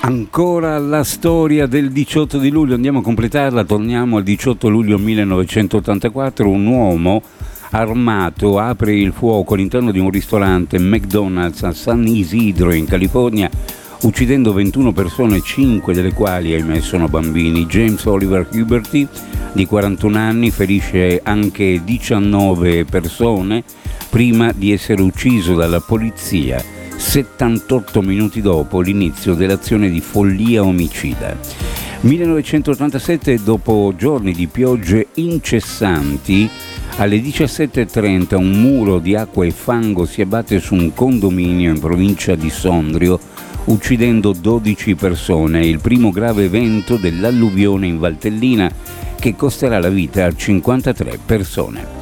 Ancora la storia del 18 di luglio, andiamo a completarla, torniamo al 18 luglio 1984, un uomo armato apre il fuoco all'interno di un ristorante McDonald's a San Isidro in California, uccidendo 21 persone, 5 delle quali, ahimè, sono bambini. James Oliver Huberty, di 41 anni, ferisce anche 19 persone prima di essere ucciso dalla polizia 78 minuti dopo l'inizio dell'azione di follia omicida. 1987, dopo giorni di piogge incessanti, alle 17:30 un muro di acqua e fango si abbatte su un condominio in provincia di Sondrio, uccidendo 12 persone, il primo grave evento dell'alluvione in Valtellina che costerà la vita a 53 persone.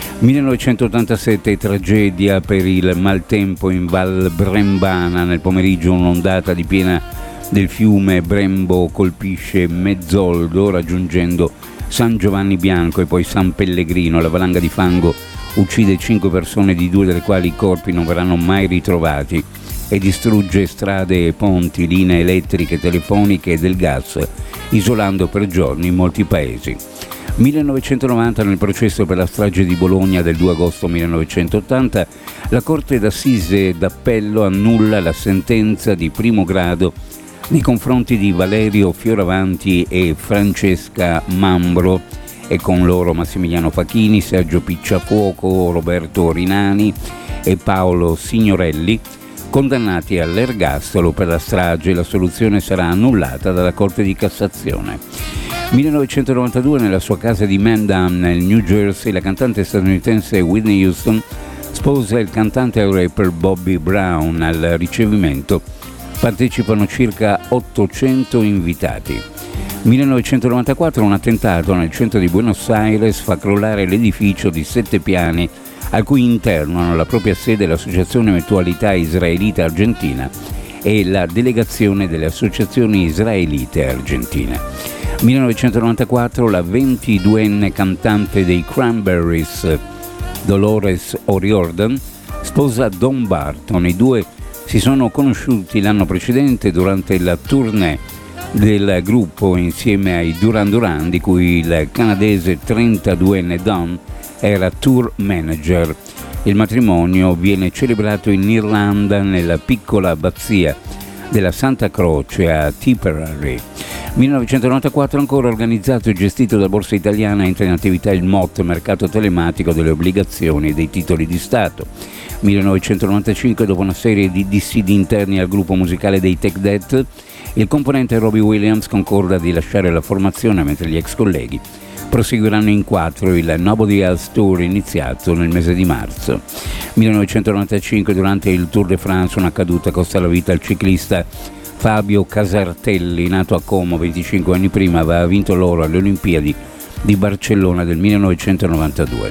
1987, tragedia per il maltempo in Val Brembana. Nel pomeriggio un'ondata di piena del fiume Brembo colpisce Mezzoldo, raggiungendo San Giovanni Bianco e poi San Pellegrino. La valanga di fango uccide 5 persone, di 2 delle quali i corpi non verranno mai ritrovati, e distrugge strade e ponti, linee elettriche, telefoniche e del gas, isolando per giorni molti paesi. 1990, nel processo per la strage di Bologna del 2 agosto 1980, la Corte d'Assise d'Appello annulla la sentenza di primo grado nei confronti di Valerio Fioravanti e Francesca Mambro, e con loro Massimiliano Facchini, Sergio Picciafuoco, Roberto Rinani e Paolo Signorelli, condannati all'ergastolo per la strage. La soluzione sarà annullata dalla Corte di Cassazione. 1992, nella sua casa di Mandan, nel New Jersey, la cantante statunitense Whitney Houston sposa il cantante e rapper Bobby Brown. Al ricevimento partecipano circa 800 invitati. 1994, un attentato nel centro di Buenos Aires fa crollare l'edificio di 7 piani al cui interno hanno la propria sede l'Associazione Mutualità Israelite Argentina e la delegazione delle associazioni israelite argentine. 1994, la 22enne cantante dei Cranberries, Dolores O'Riordan, sposa Don Barton. I due si sono conosciuti l'anno precedente durante la tournée del gruppo insieme ai Duran Duran, di cui il canadese 32enne Don era tour manager. Il matrimonio viene celebrato in Irlanda nella piccola abbazia della Santa Croce a Tipperary. 1994, ancora, organizzato e gestito da Borsa Italiana, entra in attività il MOT, mercato telematico delle obbligazioni e dei titoli di Stato. 1995, dopo una serie di dissidi interni al gruppo musicale dei Take That, il componente Robbie Williams concorda di lasciare la formazione, mentre gli ex colleghi proseguiranno in 4 il Nobody Else Tour iniziato nel mese di marzo. 1995, durante il Tour de France, una caduta costa la vita al ciclista Fabio Casartelli, nato a Como 25 anni prima, aveva vinto l'oro alle Olimpiadi di Barcellona del 1992.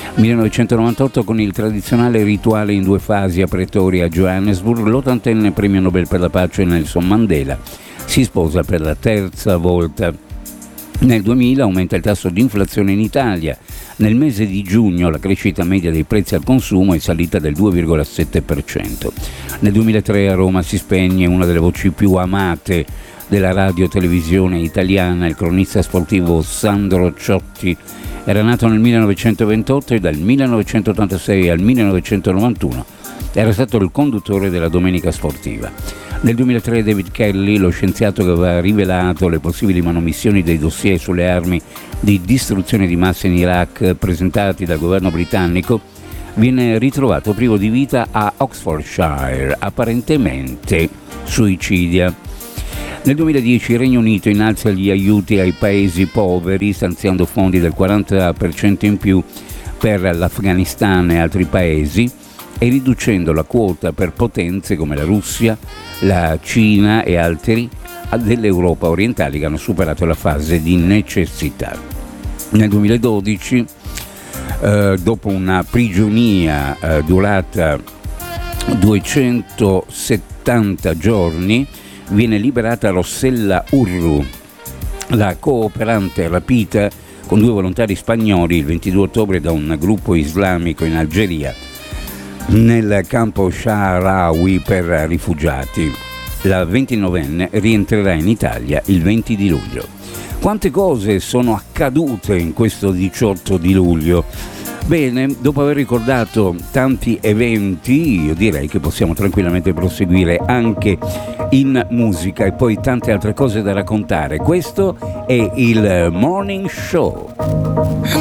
1998, con il tradizionale rituale in 2 fasi a Pretoria a Johannesburg, l'80enne premio Nobel per la pace Nelson Mandela si sposa per la 3ª volta. Nel 2000 aumenta il tasso di inflazione in Italia. Nel mese di giugno la crescita media dei prezzi al consumo è salita del 2,7%. Nel 2003 a Roma si spegne una delle voci più amate della radio-televisione italiana, il cronista sportivo Sandro Ciotti. Era nato nel 1928 e dal 1986 al 1991 era stato il conduttore della Domenica Sportiva. Nel 2003 David Kelly, lo scienziato che aveva rivelato le possibili manomissioni dei dossier sulle armi di distruzione di massa in Iraq presentati dal governo britannico, viene ritrovato privo di vita a Oxfordshire, apparentemente suicidia. Nel 2010 il Regno Unito innalza gli aiuti ai paesi poveri, stanziando fondi del 40% in più per l'Afghanistan e altri paesi, e riducendo la quota per potenze come la Russia, la Cina e altri dell'Europa orientale che hanno superato la fase di necessità. Nel 2012, dopo una prigionia durata 270 giorni, viene liberata Rossella Urru, la cooperante rapita con 2 volontari spagnoli il 22 ottobre da un gruppo islamico in Algeria nel campo Sha'arawi per rifugiati. La 29enne rientrerà in Italia il 20 di luglio. Quante cose sono accadute in questo 18 di luglio? Bene, dopo aver ricordato tanti eventi, io direi che possiamo tranquillamente proseguire anche in musica e poi tante altre cose da raccontare. Questo è il Morning Show.